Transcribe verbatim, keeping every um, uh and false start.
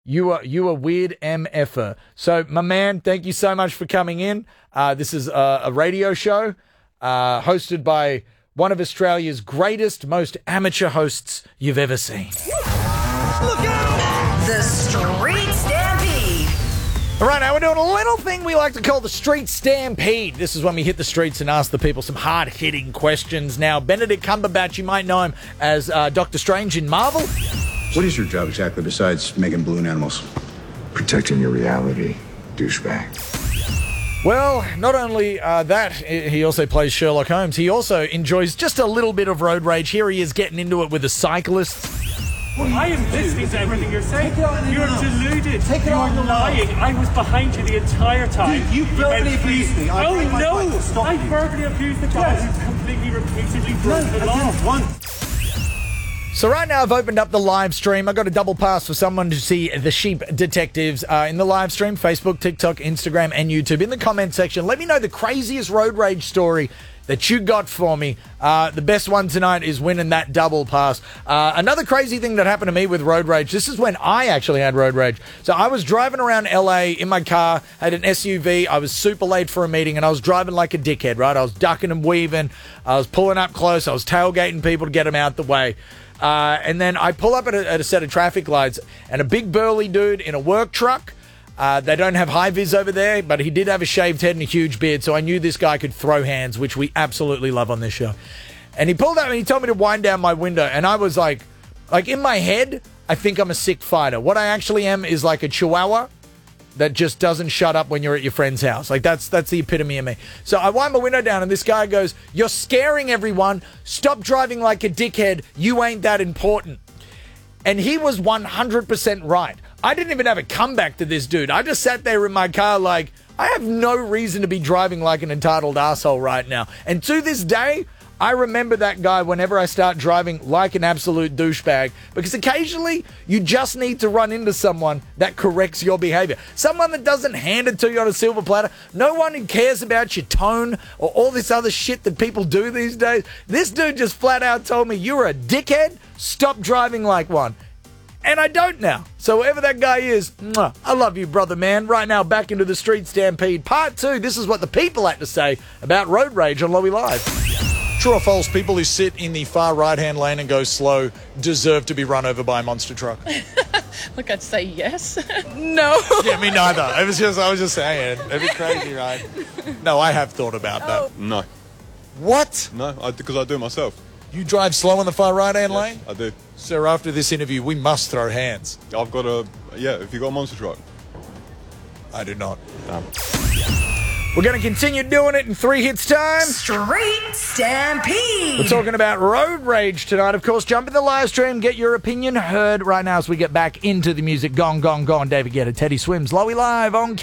You are you are weird M F-er. So, my man, thank you so much for coming in. Uh, this is a, a radio show uh, hosted by one of Australia's greatest, most amateur hosts you've ever seen. Look out! The Street Stampede. All right, now we're doing a little thing we like to call the Street Stampede. This is when we hit the streets and ask the people some hard-hitting questions. Now, Benedict Cumberbatch, you might know him as uh, Doctor Strange in Marvel. What is your job exactly besides making balloon animals? Protecting your reality, douchebag. Well, not only uh, that, he also plays Sherlock Holmes. He also enjoys just a little bit of road rage. Here he is getting into it with a cyclist. Well, I am listening to everything you're saying. You're deluded. Take it you're lying. I was behind you the entire time. You, you verbally abused me. I oh, no. To stop I you. verbally abused the guy yes. who completely, repeatedly broke no, the law. I didn't once. So right now I've opened up the live stream. I've got a double pass for someone to see the Sheep Detectives uh, in the live stream, Facebook, TikTok, Instagram, and YouTube. In the comment section, let me know the craziest road rage story that you got for me. Uh, the best one tonight is winning that double pass. Uh, another crazy thing that happened to me with road rage, this is when I actually had road rage. So I was driving around L A in my car, had an S U V, I was super late for a meeting, and I was driving like a dickhead, right? I was ducking and weaving, I was pulling up close, I was tailgating people to get them out the way. Uh, and then I pull up at a, at a set of traffic lights, and a big burly dude in a work truck. Uh, they don't have high vis over there, but he did have a shaved head and a huge beard, so I knew this guy could throw hands, which we absolutely love on this show. And he pulled up and he told me to wind down my window, and I was like, like in my head, I think I'm a sick fighter. What I actually am is like a chihuahua that just doesn't shut up when you're at your friend's house. Like, that's that's the epitome of me. So I wind my window down, and this guy goes, "You're scaring everyone. Stop driving like a dickhead. You ain't that important." And he was one hundred percent right. I didn't even have a comeback to this dude. I just sat there in my car like, I have no reason to be driving like an entitled asshole right now. And to this day, I remember that guy whenever I start driving like an absolute douchebag, because occasionally you just need to run into someone that corrects your behavior. Someone that doesn't hand it to you on a silver platter. No one who cares about your tone or all this other shit that people do these days. This dude just flat out told me, "You're a dickhead. Stop driving like one." And I don't now. So whoever that guy is, mwah, I love you, brother man. Right now, back into the Street Stampede. Part two, this is what the people had to say about road rage on Lowy Live. True or false, people who sit in the far right-hand lane and go slow deserve to be run over by a monster truck? Look, I'd say yes. No. Yeah, me neither. I was just, I was just saying. It'd be crazy, right? No, I have thought about Oh. that. No. What? No, I, because I do it myself. You drive slow on the far right-hand Yes, lane? I do. Sir, after this interview, we must throw hands. I've got a, yeah, if you got a monster truck. I do not. Damn. We're going to continue doing it in three hits time. Street Stampede. We're talking about road rage tonight. Of course, jump in the live stream, get your opinion heard right now as we get back into the music. Gone, gone, gone. David Guetta, Teddy Swims, Lowy Live on